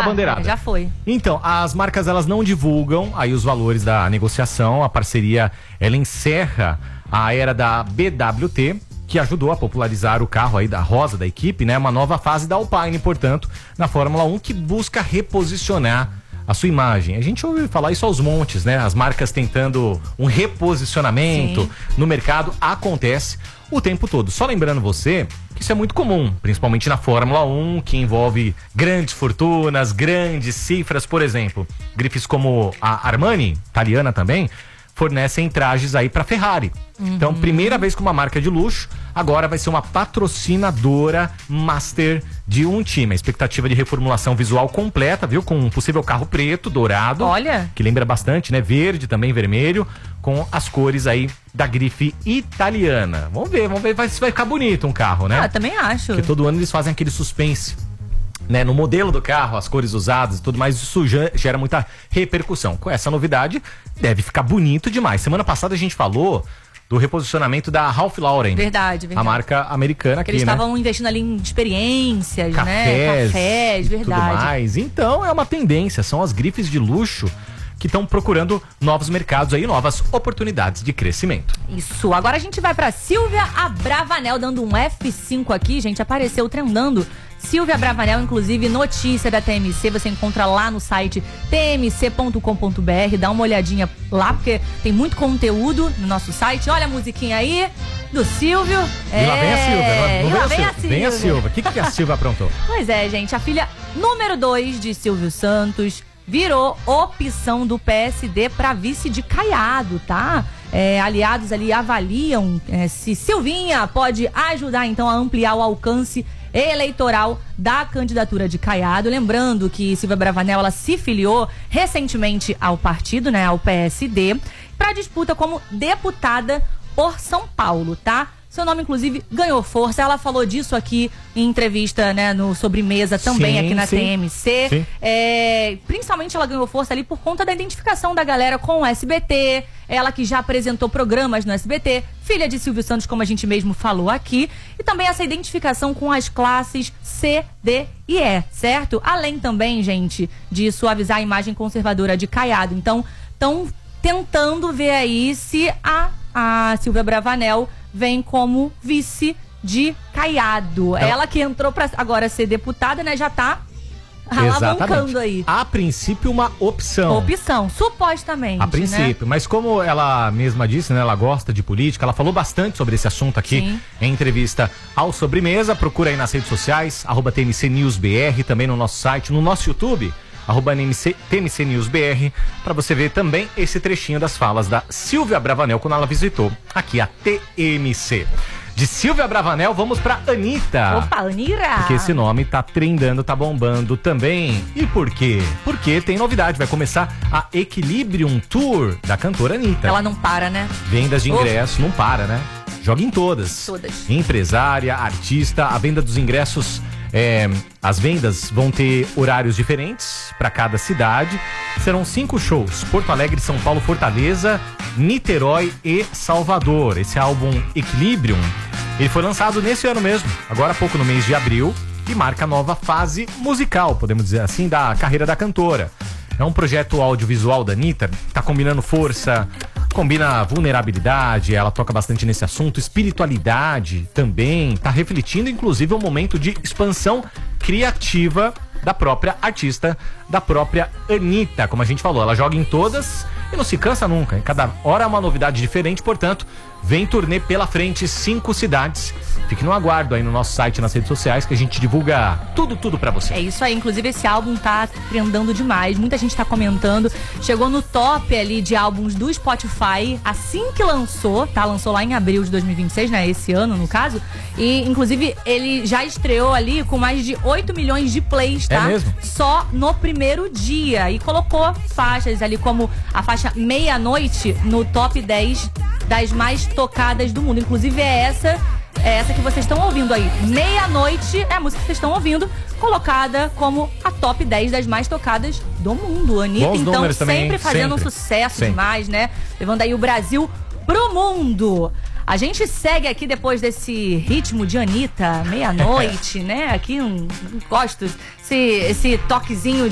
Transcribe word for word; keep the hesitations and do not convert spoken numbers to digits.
bandeirada. Já foi. Então, as marcas, elas não divulgam aí os valores da negociação. A parceria, ela encerra a era da B W T, que ajudou a popularizar o carro aí da rosa da equipe, né? Uma nova fase da Alpine, portanto, na Fórmula um, que busca reposicionar a sua imagem. A gente ouve falar isso aos montes, né? As marcas tentando um reposicionamento. Sim. No mercado, acontece o tempo todo. Só lembrando você que isso é muito comum, principalmente na Fórmula um, que envolve grandes fortunas, grandes cifras. Por exemplo, grifes como a Armani, italiana também, fornecem trajes aí para Ferrari. Uhum. Então, primeira vez que uma marca de luxo agora vai ser uma patrocinadora master de um time. A expectativa de reformulação visual completa, viu? Com um possível carro preto, dourado. Olha! Que lembra bastante, né? Verde, também vermelho, com as cores aí da grife italiana. Vamos ver, vamos ver se vai ficar bonito um carro, né? Ah, também acho. Porque todo ano eles fazem aquele suspense, né, no modelo do carro, as cores usadas e tudo mais, isso gera muita repercussão. Com essa novidade, deve ficar bonito demais. Semana passada a gente falou do reposicionamento da Ralph Lauren. Verdade, verdade. A marca americana aqui, Eles né? estavam investindo ali em experiências, Cafés, né? Cafés, verdade. Tudo mais. Então é uma tendência, são as grifes de luxo que estão procurando novos mercados aí, novas oportunidades de crescimento. Isso. Agora a gente vai pra Silvia Abravanel, dando um F cinco aqui, gente, apareceu trendando. Silvia Abravanel, inclusive, notícia da T M C, você encontra lá no site t m c ponto com ponto b r, dá uma olhadinha lá, porque tem muito conteúdo no nosso site. Olha a musiquinha aí, do Silvio. E é... lá vem a Silvia. Não, não e lá vem a Silvia. Silvia. Vem a Silvia. O que, que a Silvia aprontou? Pois é, gente, a filha número dois de Silvio Santos virou opção do P S D para vice de Caiado, tá? É, aliados ali avaliam é, se Silvinha pode ajudar, então, a ampliar o alcance eleitoral da candidatura de Caiado. Lembrando que Silvia Abravanel, ela se filiou recentemente ao partido, né, ao P S D, para disputa como deputada por São Paulo, tá? Seu nome, inclusive, ganhou força. Ela falou disso aqui em entrevista, né, no Sobremesa também, sim, aqui na sim. T M C. É, principalmente ela ganhou força ali por conta da identificação da galera com o S B T. Ela que já apresentou programas no S B T, filha de Silvio Santos, como a gente mesmo falou aqui. E também essa identificação com as classes C, D e E, certo? Além também, gente, de suavizar a imagem conservadora de Caiado. Então, estão tentando ver aí se a, a Silvia Abravanel vem como vice de Caiado. Então, ela que entrou para agora ser deputada, né, já tá alavancando aí. A princípio, uma opção. Opção, supostamente, A princípio, né? Mas como ela mesma disse, né, ela gosta de política, ela falou bastante sobre esse assunto aqui. Sim. Em entrevista ao Sobremesa. Procura aí nas redes sociais, arroba T M C News B R, também no nosso site, no nosso YouTube, arroba T M C News B R, para você ver também esse trechinho das falas da Silvia Abravanel quando ela visitou aqui a T M C. De Silvia Abravanel, vamos pra Anitta. Opa, Anira! Porque esse nome tá trendando, tá bombando também. E por quê? Porque tem novidade, vai começar a Equilibrium Tour da cantora Anitta. Ela não para, né? Vendas de ingressos, não para, né? Joga em todas. Todas. Empresária, artista, a venda dos ingressos, é, as vendas vão ter horários diferentes para cada cidade. Serão cinco shows: Porto Alegre, São Paulo, Fortaleza, Niterói e Salvador. Esse álbum Equilibrium, ele foi lançado nesse ano mesmo, agora há pouco, no mês de abril, e marca a nova fase musical, podemos dizer assim, da carreira da cantora. É um projeto audiovisual da Anitta, tá combinando força, combina vulnerabilidade, ela toca bastante nesse assunto, espiritualidade também, tá refletindo inclusive um momento de expansão criativa da própria artista, da própria Anitta. Como a gente falou, ela joga em todas e não se cansa nunca. Em cada hora é uma novidade diferente, portanto, vem turnê pela frente, cinco cidades. Fique no aguardo aí no nosso site, nas redes sociais, que a gente divulga tudo, tudo pra você. É isso aí, inclusive esse álbum tá trendando demais, muita gente tá comentando, chegou no top ali de álbuns do Spotify assim que lançou, tá? Lançou lá em abril de dois mil e vinte e seis, né? Esse ano, no caso. E, inclusive, ele já estreou ali com mais de oito milhões de plays, tá? É mesmo? Só no primeiro dia. E colocou faixas ali como a faixa Meia-Noite no top dez das mais tocadas do mundo. Inclusive é essa, é essa que vocês estão ouvindo aí. Meia-Noite é a música que vocês estão ouvindo, colocada como a top dez das mais tocadas do mundo. Anitta, bons então, números sempre também, fazendo sempre. um sucesso Sempre. demais, né? Levando aí o Brasil pro mundo. A gente segue aqui depois desse ritmo de Anitta, Meia-Noite, né? Aqui um, um gosto, esse, esse toquezinho